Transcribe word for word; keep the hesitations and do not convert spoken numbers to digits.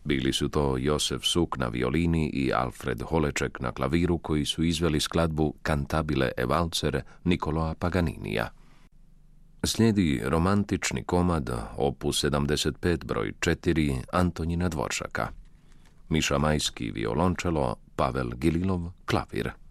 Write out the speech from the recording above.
Bili su to Josef Suk na violini i Alfred Holeček na klaviru, koji su izveli skladbu Cantabile e valzer Niccolò Paganinija. Slijedi romantični komad opus sedamdeset pet broj četiri Antonjina Dvoršaka. Miša Majski violončelo, Pavel Gililov klavir.